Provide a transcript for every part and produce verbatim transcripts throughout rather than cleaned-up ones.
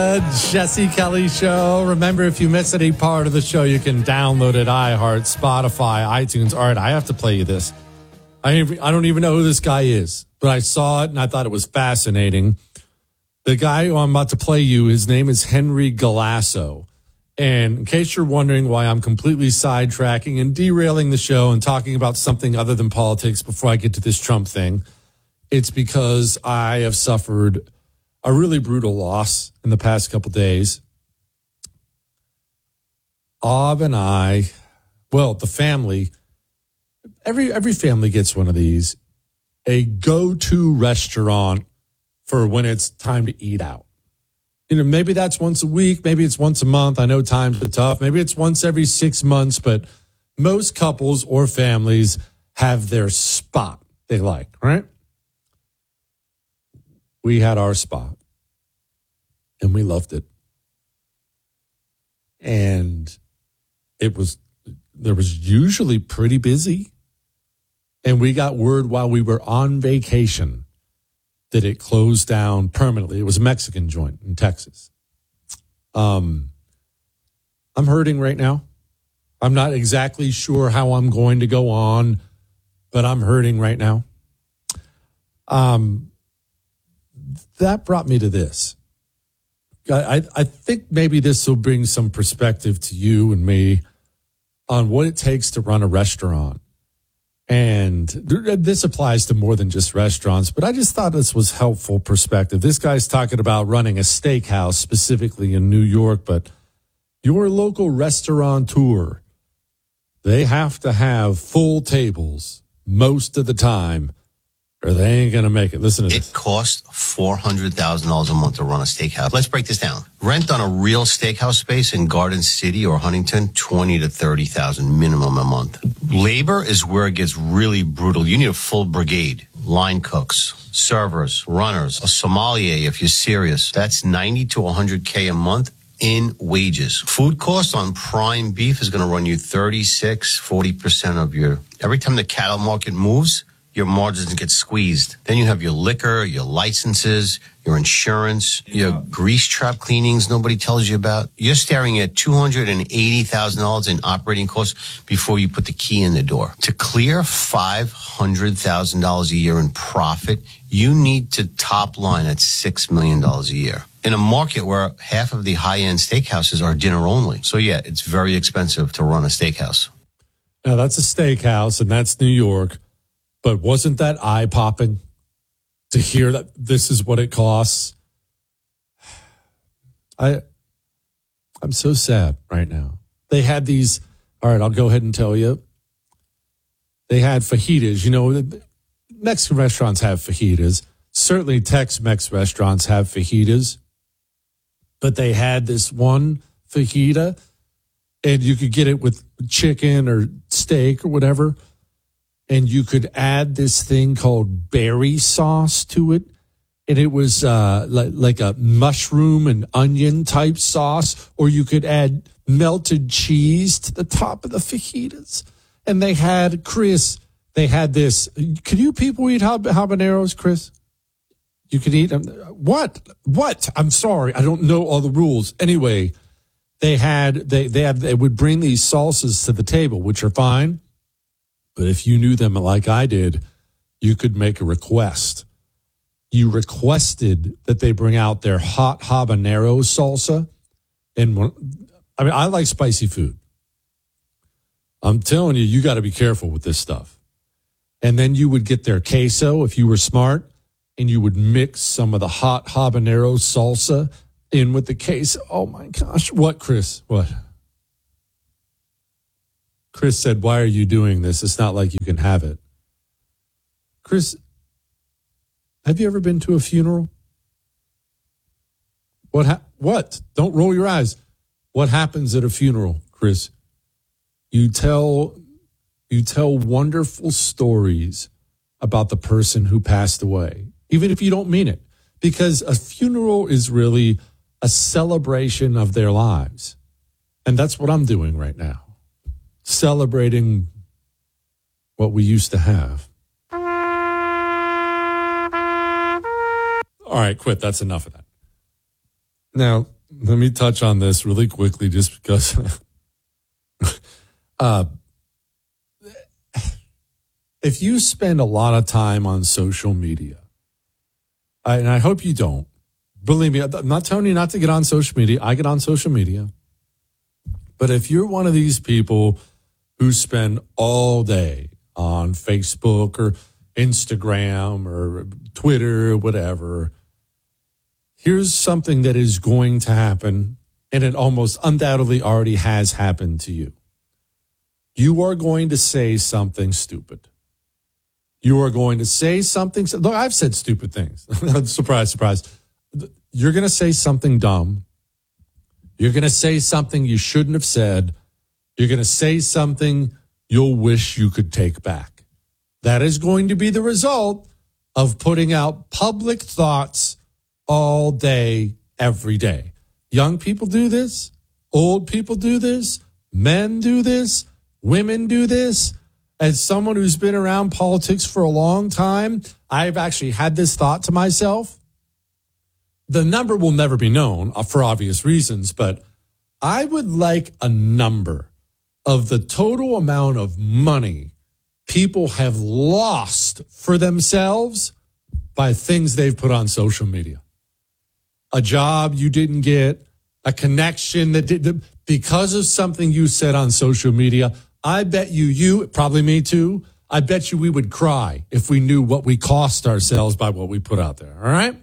Jesse Kelly Show. Remember, if you miss any part of the show, you can download it, iHeart, Spotify, iTunes. All right, I have to play you this. I, I don't even know who this guy is, but I saw it and I thought it was fascinating. The guy who I'm about to play you, his name is Henry Galasso. And in case you're wondering why I'm completely sidetracking and derailing the show and talking about something other than politics before I get to this Trump thing, it's because I have suffered a really brutal loss in the past couple days. Ob and I, well, the family, every every family gets one of these, a go-to restaurant for when it's time to eat out. You know, maybe that's once a week, maybe it's once a month. I know times are tough. Maybe it's once every six months, but most couples or families have their spot they like, right? We had our spot, and we loved it. And it was, there was usually pretty busy. And we got word while we were on vacation that it closed down permanently. It was a Mexican joint in Texas. Um, I'm hurting right now. I'm not exactly sure how I'm going to go on, but I'm hurting right now. Um, That brought me to this. I, I think maybe this will bring some perspective to you and me on what it takes to run a restaurant. And this applies to more than just restaurants, but I just thought this was helpful perspective. This guy's talking about running a steakhouse specifically in New York, but your local restaurateur, they have to have full tables most of the time, or they ain't going to make it. Listen to it this. It costs four hundred thousand dollars a month to run a steakhouse. Let's break this down. Rent on a real steakhouse space in Garden City or Huntington, twenty to thirty thousand minimum a month. Labor is where it gets really brutal. You need a full brigade. Line cooks, servers, runners, a sommelier if you're serious. That's ninety to one hundred K a month in wages. Food cost on prime beef is going to run you thirty-six, forty percent of your... Every time the cattle market moves, your margins get squeezed. Then you have your liquor, your licenses, your insurance, your grease trap cleanings nobody tells you about. You're staring at two hundred eighty thousand dollars in operating costs before you put the key in the door. To clear five hundred thousand dollars a year in profit, you need to top line at six million dollars a year. In a market where half of the high-end steakhouses are dinner only. So yeah, it's very expensive to run a steakhouse. Now that's a steakhouse and that's New York. But wasn't that eye-popping to hear that this is what it costs? I, I'm so sad right now. They had these, all right, I'll go ahead and tell you. They had fajitas. You know, Mexican restaurants have fajitas. Certainly Tex-Mex restaurants have fajitas. But they had this one fajita, and you could get it with chicken or steak or whatever. And you could add this thing called berry sauce to it. And it was uh, like, like a mushroom and onion type sauce. Or you could add melted cheese to the top of the fajitas. And they had, Chris, they had this. Can you people eat habaneros, Chris? You can eat them. What? What? I'm sorry. I don't know all the rules. Anyway, they had, they, they had, they would bring these salsas to the table, which are fine. But if you knew them like I did, you could make a request. You requested that they bring out their hot habanero salsa. And I mean, I like spicy food. I'm telling you, you got to be careful with this stuff. And then you would get their queso if you were smart, and you would mix some of the hot habanero salsa in with the queso. Oh my gosh. What, Chris? What? Chris said, why are you doing this? It's not like you can have it. Chris, have you ever been to a funeral? What? Ha- what? Don't roll your eyes. What happens at a funeral, Chris? You tell, you tell wonderful stories about the person who passed away, even if you don't mean it, because a funeral is really a celebration of their lives. And that's what I'm doing right now. Celebrating what we used to have. All right, quit. That's enough of that. Now, let me touch on this really quickly just because uh, if you spend a lot of time on social media, I, and I hope you don't, believe me, I'm not telling you not to get on social media. I get on social media. But if you're one of these people who spend all day on Facebook or Instagram or Twitter or whatever, here's something that is going to happen, and it almost undoubtedly already has happened to you. You are going to say something stupid. You are going to say something. Look, I've said stupid things. Surprise, surprise. You're going to say something dumb. You're going to say something you shouldn't have said. You're going to say something you'll wish you could take back. That is going to be the result of putting out public thoughts all day, every day. Young people do this. Old people do this. Men do this. Women do this. As someone who's been around politics for a long time, I've actually had this thought to myself. The number will never be known for obvious reasons, but I would like a number of the total amount of money people have lost for themselves by things they've put on social media. A job you didn't get, a connection that did because of something you said on social media. I bet you, you, probably me too, I bet you we would cry if we knew what we cost ourselves by what we put out there, all right?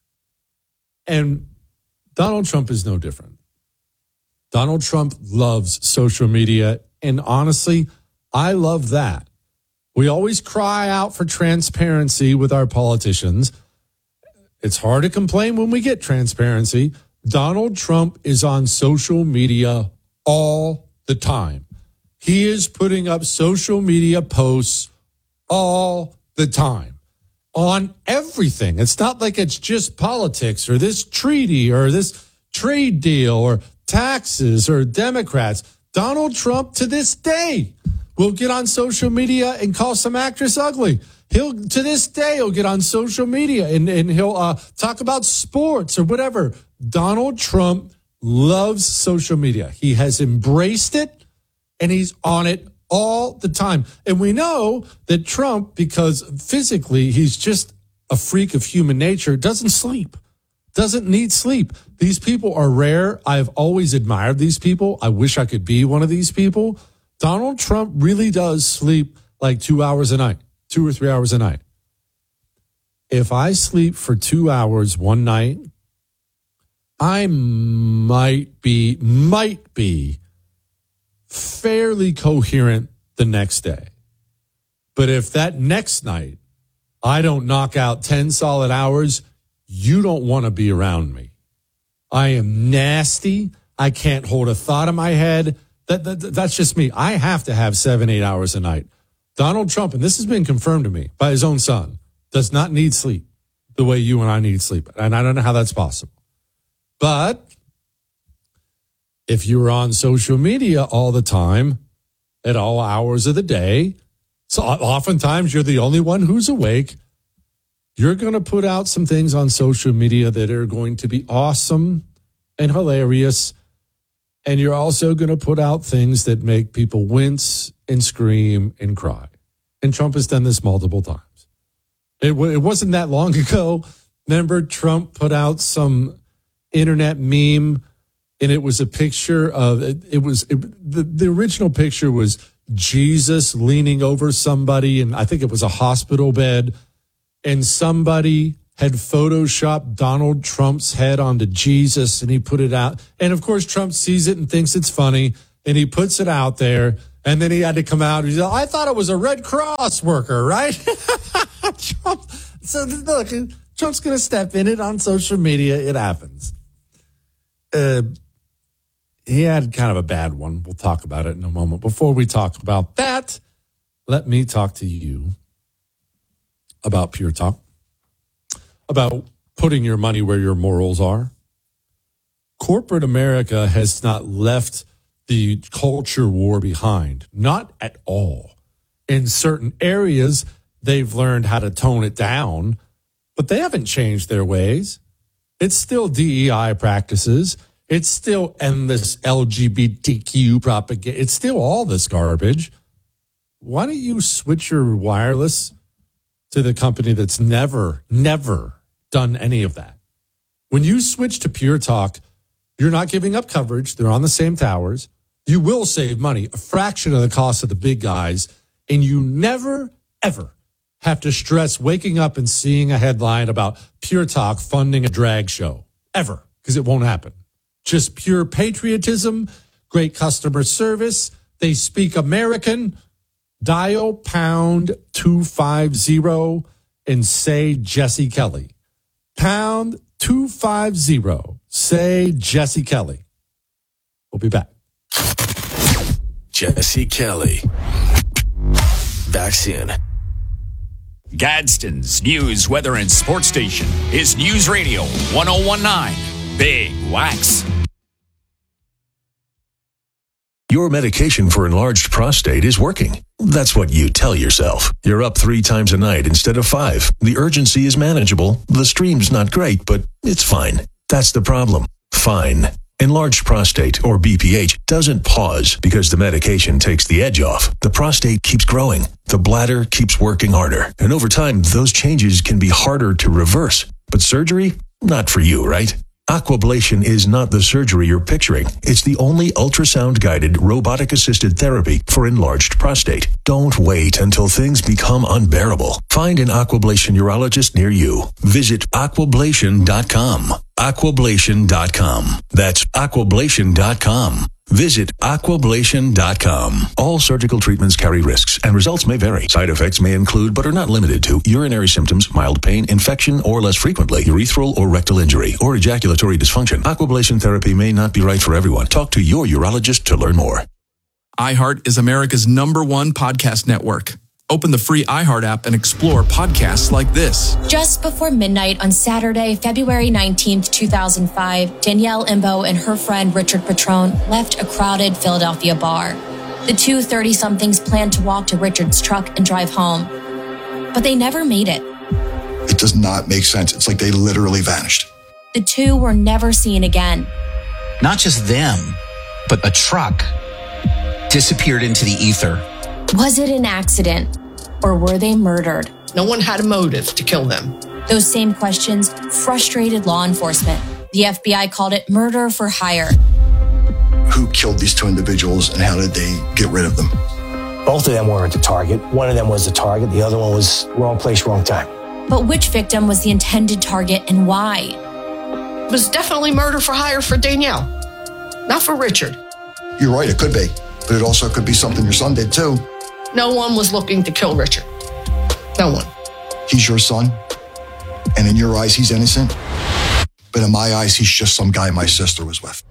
And Donald Trump is no different. Donald Trump loves social media, and honestly, I love that. We always cry out for transparency with our politicians. It's hard to complain when we get transparency. Donald Trump is on social media all the time. He is putting up social media posts all the time on everything. It's not like it's just politics or this treaty or this trade deal or taxes or Democrats. Donald Trump to this day will get on social media and call some actress ugly. He'll to this day he'll get on social media and, and he'll uh, talk about sports or whatever. Donald Trump loves social media. He has embraced it. And he's on it all the time. And we know that Trump, because physically he's just a freak of human nature, doesn't sleep, doesn't need sleep. These people are rare. I've always admired these people. I wish I could be one of these people. Donald Trump really does sleep like two hours a night, two or three hours a night. If I sleep for two hours one night, I might be, might be, fairly coherent the next day. But if that next night I don't knock out ten solid hours, you don't want to be around me. I am nasty. I can't hold a thought in my head. That, that That's just me. I have to have seven, eight hours a night. Donald Trump, and this has been confirmed to me by his own son, does not need sleep the way you and I need sleep. And I don't know how that's possible. But if you're on social media all the time, at all hours of the day, so oftentimes you're the only one who's awake, you're going to put out some things on social media that are going to be awesome and hilarious. And you're also going to put out things that make people wince and scream and cry. And Trump has done this multiple times. It, w- it wasn't that long ago. Remember, Trump put out some internet meme. And it was a picture of, it, it was, it, the, the original picture was Jesus leaning over somebody, and I think it was a hospital bed, and somebody had photoshopped Donald Trump's head onto Jesus, and he put it out. And of course, Trump sees it and thinks it's funny, and he puts it out there, and then he had to come out and he's like, I thought it was a Red Cross worker, right? Trump, so look, Trump's going to step in it on social media. It happens. Uh, He had kind of a bad one. We'll talk about it in a moment. Before we talk about that, let me talk to you about Pure Talk, about putting your money where your morals are. Corporate America has not left the culture war behind, not at all. In certain areas, they've learned how to tone it down, but they haven't changed their ways. It's still D E I practices. It's still endless L G B T Q propaganda. It's still all this garbage. Why don't you switch your wireless to the company that's never, never done any of that? When you switch to Pure Talk, you're not giving up coverage. They're on the same towers. You will save money, a fraction of the cost of the big guys, and you never, ever have to stress waking up and seeing a headline about Pure Talk funding a drag show. Ever, because it won't happen. Just pure patriotism, great customer service. They speak American. Dial pound two five zero and say Jesse Kelly. Pound two five zero. Say Jesse Kelly. We'll be back. Jesse Kelly. Back soon. Gadsden's News, Weather, and Sports Station is News Radio one oh one point nine. Big Wax. Your medication for enlarged prostate is working. That's what you tell yourself. You're up three times a night instead of five. The urgency is manageable. The stream's not great, but it's fine. That's the problem. Fine. Enlarged prostate, or B P H, doesn't pause because the medication takes the edge off. The prostate keeps growing. The bladder keeps working harder. And over time, those changes can be harder to reverse. But surgery? Not for you, right? Aquablation is not the surgery you're picturing. It's the only ultrasound-guided, robotic-assisted therapy for enlarged prostate. Don't wait until things become unbearable. Find an Aquablation urologist near you. Visit aquablation dot com. aquablation dot com. That's aquablation dot com. Visit aquablation dot com. All surgical treatments carry risks, and results may vary. Side effects may include, but are not limited to, urinary symptoms, mild pain, infection, or less frequently, urethral or rectal injury, or ejaculatory dysfunction. Aquablation therapy may not be right for everyone. Talk to your urologist to learn more. iHeart is America's number one podcast network. Open the free iHeart app and explore podcasts like this. Just before midnight on Saturday, February nineteenth, two thousand five, Danielle Imbo and her friend Richard Petrone left a crowded Philadelphia bar. The two thirty-somethings planned to walk to Richard's truck and drive home, but they never made it. It does not make sense. It's like they literally vanished. The two were never seen again. Not just them, but a truck disappeared into the ether. Was it an accident, or were they murdered? No one had a motive to kill them. Those same questions frustrated law enforcement. The F B I called it murder for hire. Who killed these two individuals and how did they get rid of them? Both of them weren't the target. One of them was the target. The other one was wrong place, wrong time. But which victim was the intended target and why? It was definitely murder for hire for Danielle, not for Richard. You're right, it could be. But it also could be something your son did too. No one was looking to kill Richard. No one. He's your son, and in your eyes, he's innocent. But in my eyes, he's just some guy my sister was with.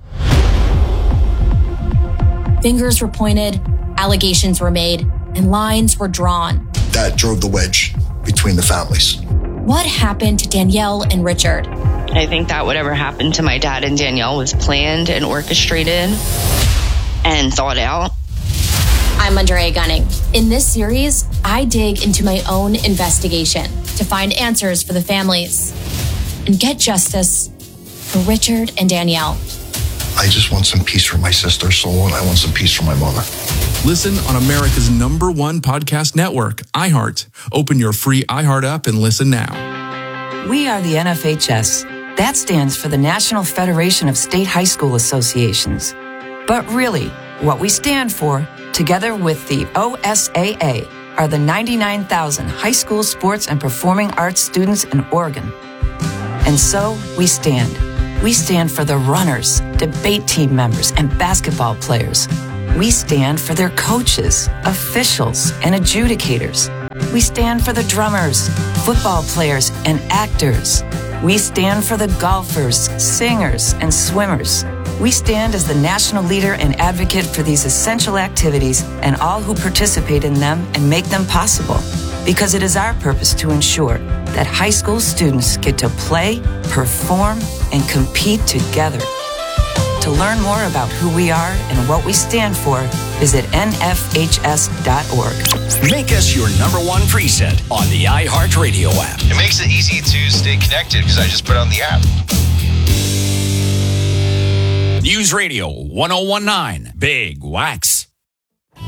Fingers were pointed, allegations were made, and lines were drawn. That drove the wedge between the families. What happened to Danielle and Richard? I think that whatever happened to my dad and Danielle was planned and orchestrated and thought out. I'm Andrea Gunning. In this series, I dig into my own investigation to find answers for the families and get justice for Richard and Danielle. I just want some peace for my sister's soul, and I want some peace for my mother. Listen on America's number one podcast network, iHeart. Open your free iHeart app and listen now. We are the N F H S. That stands for the National Federation of State High School Associations. But really, what we stand for, together with the O S A A, are the ninety-nine thousand high school sports and performing arts students in Oregon. And so we stand. We stand for the runners, debate team members, and basketball players. We stand for their coaches, officials, and adjudicators. We stand for the drummers, football players, and actors. We stand for the golfers, singers, and swimmers. We stand as the national leader and advocate for these essential activities and all who participate in them and make them possible. Because it is our purpose to ensure that high school students get to play, perform, and compete together. To learn more about who we are and what we stand for, visit N F H S dot org. Make us your number one preset on the iHeartRadio app. It makes it easy to stay connected because I just put on the app. News Radio one oh one nine Big Wax.